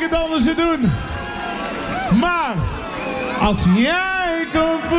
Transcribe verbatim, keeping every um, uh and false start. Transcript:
het anders te doen. Maar als jij kan